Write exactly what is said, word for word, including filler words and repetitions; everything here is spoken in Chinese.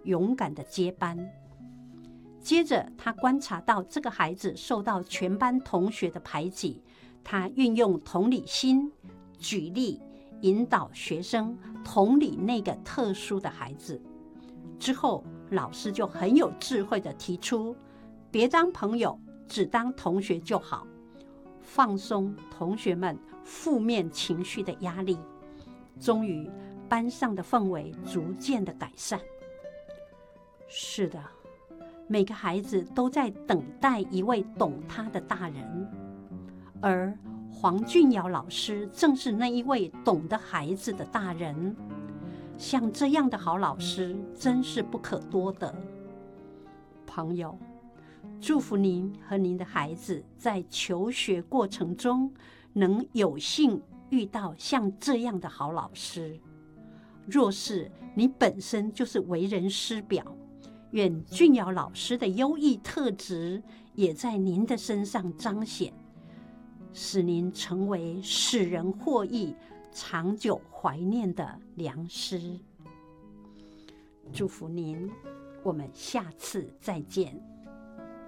勇敢的接班。接着他观察到这个孩子受到全班同学的排挤，他运用同理心举例引导学生同理那个特殊的孩子。之后老师就很有智慧地提出，别当朋友，只当同学就好，放松同学们负面情绪的压力。终于班上的氛围逐渐的改善。是的，每个孩子都在等待一位懂他的大人，而黄俊尧老师正是那一位懂得孩子的大人。像这样的好老师真是不可多得。朋友，祝福您和您的孩子在求学过程中能有幸遇到像这样的好老师。若是你本身就是为人师表，愿俊尧老师的优异特质也在您的身上彰显，使您成为使人获益、长久怀念的良师。祝福您，我们下次再见。